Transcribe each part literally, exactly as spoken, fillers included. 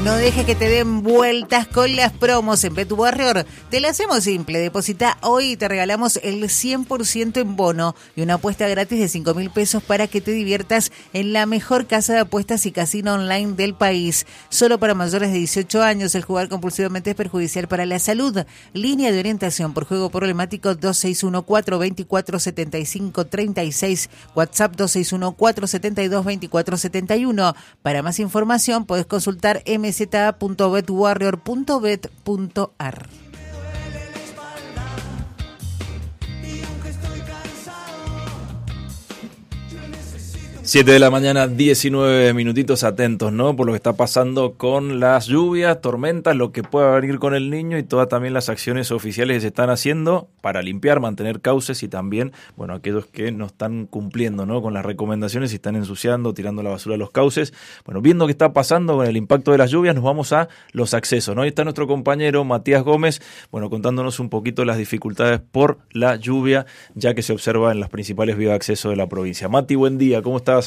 No dejes que te den vueltas con las promos en Bet Warrior. Te la hacemos simple. Deposita hoy y te regalamos el cien por ciento en bono y una apuesta gratis de cinco mil pesos para que te diviertas en la mejor casa de apuestas y casino online del país. Solo para mayores de dieciocho años. El jugar compulsivamente es perjudicial para la salud. Línea de orientación por juego problemático dos seis uno cuatro dos cuatro siete cinco tres seis. WhatsApp dos seis uno cuatro siete dos dos cuatro siete uno. Para más información podés consultar m z a punto bet warrior punto bet punto a r. siete de la mañana, diecinueve minutitos, atentos, ¿no? Por lo que está pasando con las lluvias, tormentas, lo que pueda venir con el Niño y todas también las acciones oficiales que se están haciendo para limpiar, mantener cauces y también, bueno, aquellos que no están cumpliendo, ¿no? Con las recomendaciones y están ensuciando, tirando la basura a los cauces. Bueno, viendo qué está pasando con el impacto de las lluvias, nos vamos a los accesos, ¿no? Ahí está nuestro compañero Matías Gómez, bueno, contándonos un poquito las dificultades por la lluvia, ya que se observa en las principales vías de acceso de la provincia. Mati, buen día, ¿cómo estás?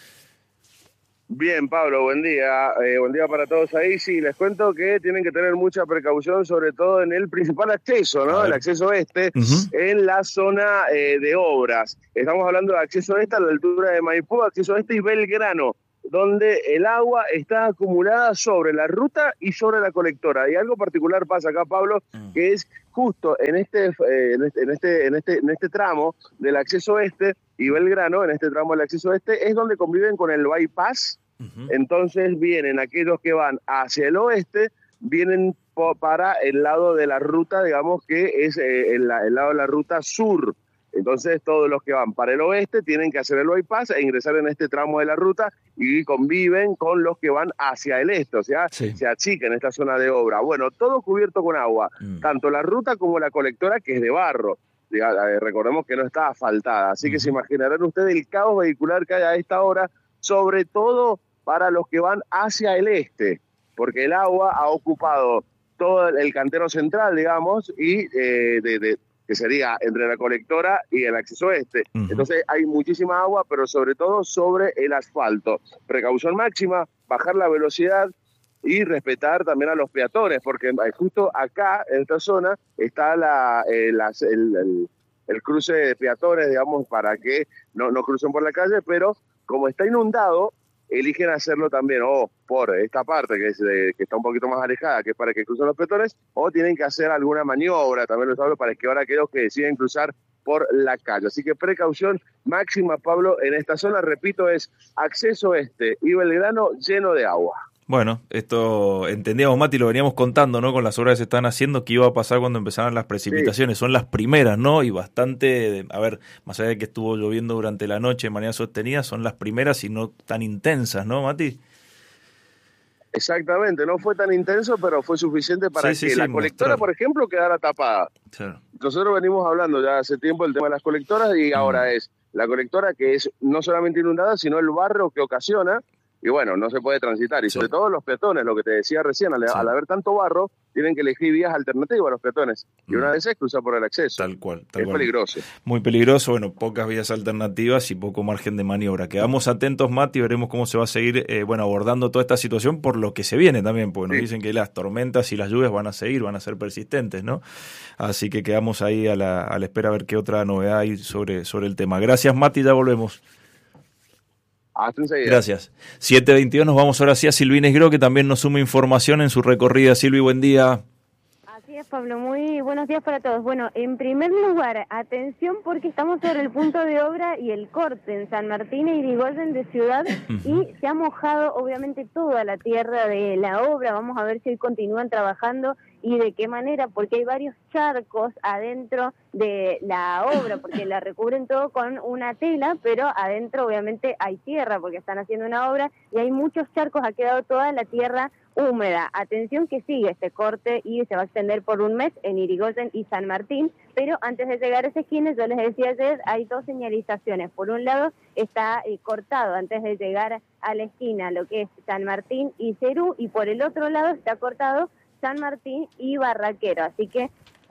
Bien, Pablo, buen día. Eh, buen día para todos ahí. Sí, les cuento que tienen que tener mucha precaución, sobre todo en el principal acceso, ¿no? El acceso este, uh-huh. en la zona eh, de obras. Estamos hablando de acceso este a la altura de Maipú, acceso este y Belgrano, donde el agua está acumulada sobre la ruta y sobre la colectora. Y algo particular pasa acá, Pablo, uh-huh. que es justo en este, eh, en este, en este, en este, en este tramo del acceso este y Belgrano, en este tramo del acceso este, es donde conviven con el bypass. Uh-huh. Entonces vienen aquellos que van hacia el oeste, vienen po- para el lado de la ruta, digamos que es eh, el, el lado de la ruta sur. Entonces todos los que van para el oeste tienen que hacer el bypass e ingresar en este tramo de la ruta y conviven con los que van hacia el este, o sea, sí. se achican esta zona de obra. Bueno, todo cubierto con agua, mm. tanto la ruta como la colectora, que es de barro. Recordemos que no está asfaltada, así mm. que se imaginarán ustedes el caos vehicular que hay a esta hora, sobre todo para los que van hacia el este, porque el agua ha ocupado todo el cantero central, digamos, y eh, de, de que sería entre la colectora y el acceso este. Uh-huh. Entonces hay muchísima agua, pero sobre todo sobre el asfalto. Precaución máxima, bajar la velocidad y respetar también a los peatones, porque justo acá, en esta zona, está la, eh, las, el, el, el cruce de peatones, digamos, para que no, no crucen por la calle, pero como está inundado, eligen hacerlo también o por esta parte que, es de, que está un poquito más alejada, que es para que crucen los peatones, o tienen que hacer alguna maniobra, también les hablo, para esquivar a aquellos que deciden cruzar por la calle. Así que precaución máxima, Pablo, en esta zona, repito, es acceso este y Belgrano lleno de agua. Bueno, esto entendíamos, Mati, lo veníamos contando, ¿no? Con las obras que se están haciendo, que iba a pasar cuando empezaran las precipitaciones. Sí. Son las primeras, ¿no? Y bastante, a ver, más allá de que estuvo lloviendo durante la noche de manera sostenida, son las primeras y no tan intensas, ¿no, Mati? Exactamente, no fue tan intenso, pero fue suficiente para sí, que sí, la sí, colectora, mostrar. Por ejemplo, quedara tapada. Sí. Nosotros venimos hablando ya hace tiempo del tema de las colectoras y mm. ahora es la colectora que es no solamente inundada, sino el barro que ocasiona. Y bueno, no se puede transitar. Y sobre sí. todo los peatones, lo que te decía recién, al, sí. al haber tanto barro, tienen que elegir vías alternativas a los peatones. Y una de esas es cruzar por el acceso. Tal cual. Tal es cual. peligroso. Muy peligroso, bueno, pocas vías alternativas y poco margen de maniobra. Quedamos atentos, Mati, veremos cómo se va a seguir eh, bueno, abordando toda esta situación por lo que se viene también, porque sí. nos dicen que las tormentas y las lluvias van a seguir, van a ser persistentes, ¿no? Así que quedamos ahí a la, a la espera a ver qué otra novedad hay sobre, sobre el tema. Gracias, Mati, ya volvemos. Hasta enseguida. Gracias. siete veintidós, nos vamos ahora sí a Silvina Isgro, que también nos suma información en su recorrida. Silvi, buen día. Así es, Pablo, muy buenos días para todos. Bueno, en primer lugar, atención porque estamos sobre el punto de obra y el corte en San Martín e Irigoyen de Ciudad uh-huh. y se ha mojado obviamente toda la tierra de la obra. Vamos a ver si hoy continúan trabajando y de qué manera, porque hay varios charcos adentro de la obra, porque la recubren todo con una tela, pero adentro obviamente hay tierra, porque están haciendo una obra y hay muchos charcos, ha quedado toda la tierra húmeda. Atención que sigue este corte y se va a extender por un mes en Irigoyen y San Martín, pero antes de llegar a esa esquina, yo les decía ayer, hay dos señalizaciones. Por un lado está eh, cortado antes de llegar a la esquina lo que es San Martín y Cerú, y por el otro lado está cortado San Martín y Barraquero, así que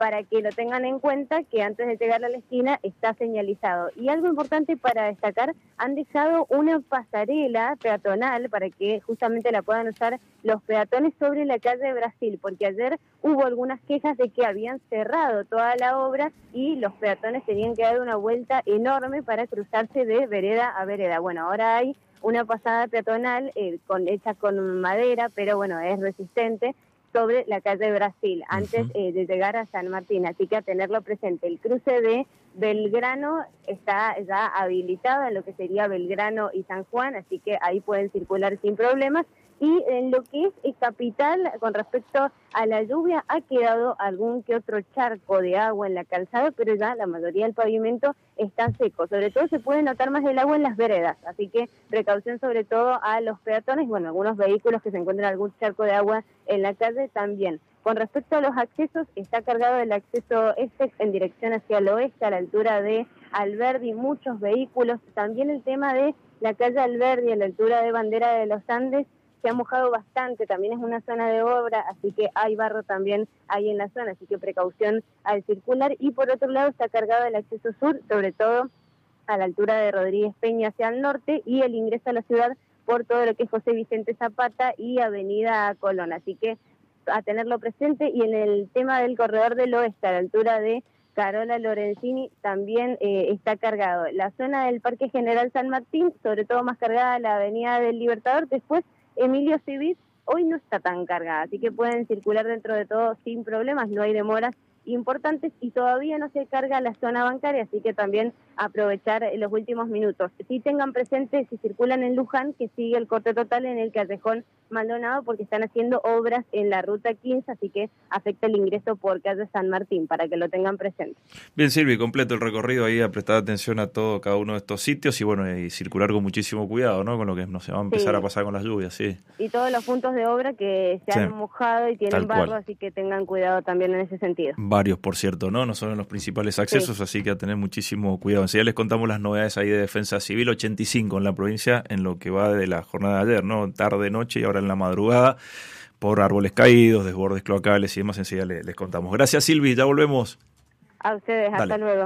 para que lo tengan en cuenta que antes de llegar a la esquina está señalizado. Y algo importante para destacar, han dejado una pasarela peatonal para que justamente la puedan usar los peatones sobre la calle Brasil, porque ayer hubo algunas quejas de que habían cerrado toda la obra y los peatones tenían que dar una vuelta enorme para cruzarse de vereda a vereda. Bueno, ahora hay una pasada peatonal eh, con, hecha con madera, pero bueno, es resistente, sobre la calle Brasil, antes eh, de llegar a San Martín, así que a tenerlo presente. El cruce de Belgrano está ya habilitado en lo que sería Belgrano y San Juan, así que ahí pueden circular sin problemas. Y en lo que es eh, capital, con respecto a la lluvia, ha quedado algún que otro charco de agua en la calzada, pero ya la mayoría del pavimento está seco. Sobre todo se puede notar más el agua en las veredas, así que precaución sobre todo a los peatones, bueno, algunos vehículos que se encuentran algún charco de agua en la calle también. Con respecto a los accesos, está cargado el acceso este en dirección hacia el oeste, a la altura de Alberdi, muchos vehículos. También el tema de la calle Alberdi, a la altura de Bandera de los Andes, se ha mojado bastante, también es una zona de obra, así que hay barro también ahí en la zona, así que precaución al circular. Y por otro lado está cargado el acceso sur, sobre todo a la altura de Rodríguez Peña hacia el norte, y el ingreso a la ciudad por todo lo que es José Vicente Zapata y Avenida Colón, así que a tenerlo presente. Y en el tema del corredor del oeste, a la altura de Carola Lorenzini, también eh, está cargado. La zona del Parque General San Martín, sobre todo más cargada la Avenida del Libertador, después Emilio Civit, hoy no está tan cargada, así que pueden circular dentro de todo sin problemas, no hay demoras importantes y todavía no se carga la zona bancaria, así que también aprovechar los últimos minutos. Sí tengan presente, si circulan en Luján, que sigue el corte total en el Callejón Maldonado porque están haciendo obras en la ruta quince, así que afecta el ingreso por calle San Martín, para que lo tengan presente. Bien, Silvi, completo el recorrido ahí, a prestar atención a todo cada uno de estos sitios y bueno, y circular con muchísimo cuidado, ¿no? Con lo que no se va a empezar sí. a pasar con las lluvias, sí. Y todos los puntos de obra que se sí. han mojado y tienen barro, así que tengan cuidado también en ese sentido. Varios, por cierto, ¿no? No son en los principales accesos, sí. así que a tener muchísimo cuidado. Enseguida les contamos las novedades ahí de Defensa Civil, ochenta y cinco en la provincia, en lo que va de la jornada de ayer, ¿no? Tarde, noche y ahora en la madrugada, por árboles caídos, desbordes cloacales y demás. Enseguida les, les contamos. Gracias, Silvi, ya volvemos. A ustedes, Dale. Hasta luego.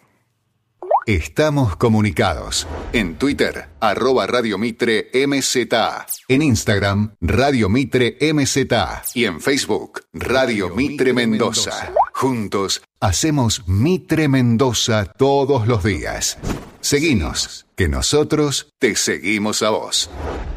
Estamos comunicados. En Twitter, arroba Radio Mitre M Z A. En Instagram, Radio Mitre M Z A. Y en Facebook, Radio Mitre Mendoza. Juntos, hacemos Mitre Mendoza todos los días. Seguinos, que nosotros te seguimos a vos.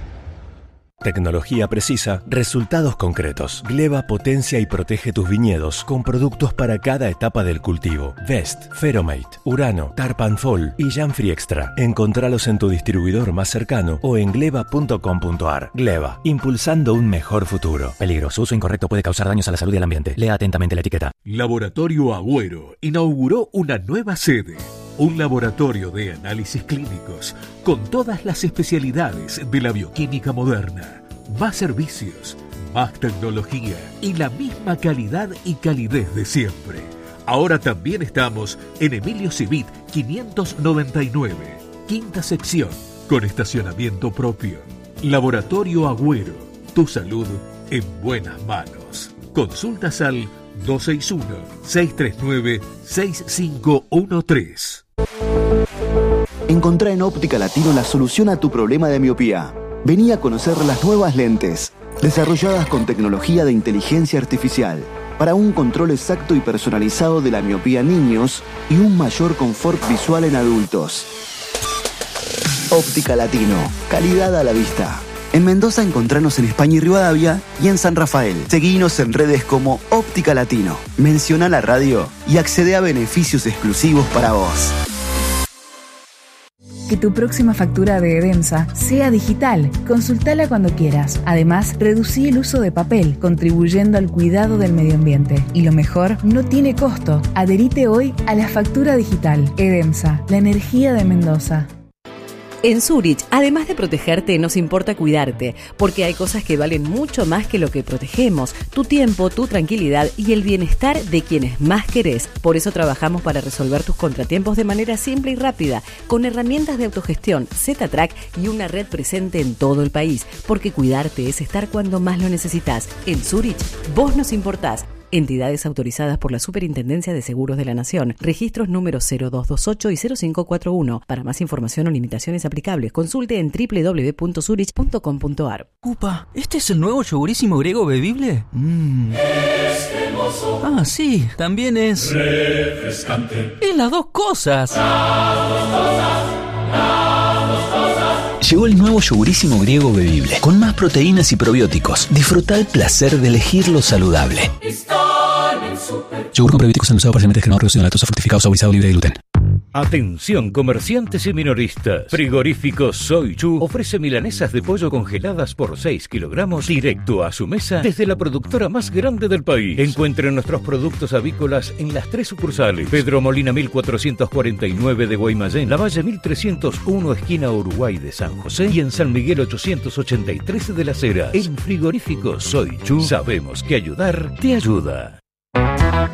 Tecnología precisa, resultados concretos. Gleba potencia y protege tus viñedos con productos para cada etapa del cultivo. Vest, Feromate, Urano, Tarpanfol y Janfree Extra. Encontralos en tu distribuidor más cercano o en gleba punto com punto ar. Gleba, impulsando un mejor futuro. Peligro, su uso incorrecto puede causar daños a la salud y al ambiente. Lea atentamente la etiqueta. Laboratorio Agüero inauguró una nueva sede. Un laboratorio de análisis clínicos con todas las especialidades de la bioquímica moderna. Más servicios, más tecnología y la misma calidad y calidez de siempre. Ahora también estamos en Emilio Civit quinientos noventa y nueve, quinta sección, con estacionamiento propio. Laboratorio Agüero, tu salud en buenas manos. Consultas al dos seis uno, seis tres nueve, seis cinco uno tres. Encontrá en Óptica Latino la solución a tu problema de miopía. Vení a conocer las nuevas lentes, desarrolladas con tecnología de inteligencia artificial, para un control exacto y personalizado de la miopía en niños y un mayor confort visual en adultos. Óptica Latino, calidad a la vista. En Mendoza encontranos en España y Rivadavia y en San Rafael. Seguinos en redes como Óptica Latino. Menciona la radio y accede a beneficios exclusivos para vos. Que tu próxima factura de Edemsa sea digital. Consultala cuando quieras. Además, reducí el uso de papel, contribuyendo al cuidado del medio ambiente. Y lo mejor, no tiene costo. Adherite hoy a la factura digital. Edemsa, la energía de Mendoza. En Zurich, además de protegerte, nos importa cuidarte, porque hay cosas que valen mucho más que lo que protegemos, tu tiempo, tu tranquilidad y el bienestar de quienes más querés. Por eso trabajamos para resolver tus contratiempos de manera simple y rápida, con herramientas de autogestión, Z-Track y una red presente en todo el país, porque cuidarte es estar cuando más lo necesitas. En Zurich, vos nos importás. Entidades autorizadas por la Superintendencia de Seguros de la Nación. Registros número cero dos dos ocho y cero cinco cuatro uno. Para más información o limitaciones aplicables, consulte en doble u doble u doble u punto zurich punto com punto a r. Upa, ¿este es el nuevo yogurísimo griego bebible? Mm. Ah, sí, también es... refrescante. Es las dos cosas. Las dos cosas. Las dos cosas. Llegó el nuevo yogurísimo griego bebible, con más proteínas y probióticos. Disfruta el placer de elegir lo saludable. Yogur con probióticos endulzado parcialmente descremado, reducido en lactosa, fructificado, saborizado, libre de gluten. Atención comerciantes y minoristas. Frigorífico Soy Chu ofrece milanesas de pollo congeladas por seis kilogramos directo a su mesa desde la productora más grande del país. Encuentre nuestros productos avícolas en las tres sucursales: Pedro Molina mil cuatrocientos cuarenta y nueve de Guaymallén, La Valle mil trescientos uno esquina Uruguay de San José y en San Miguel ochocientos ochenta y tres de Las Heras. En Frigorífico Soy Chu sabemos que ayudar te ayuda.